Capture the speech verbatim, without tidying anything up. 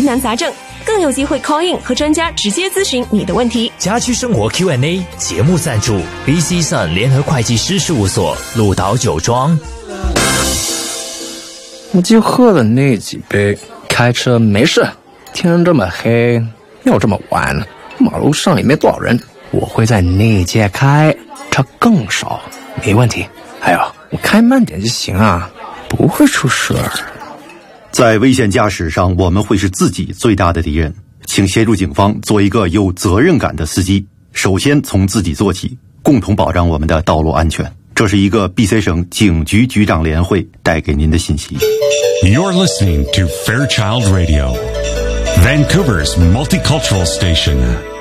难杂症，更有机会 call in 和专家直接咨询你的问题。 家居生活 Q and A 节目赞助 B C Sun 联合会计师事务所，鹿岛酒庄。 我就喝了那几杯，开车没事。天这么黑，又这么晚，马路上也没多少人，我会在内街开，车更少，没问题。还有，我开慢点就行啊，不会出事儿。 在危险驾驶上，我们会是自己最大的敌人。请协助警方做一个有责任感的司机，首先从自己做起，共同保障我们的道路安全。这是一个 B C 省警局局长联会带给您的信息。 You're listening to Fairchild Radio, Vancouver's multicultural station.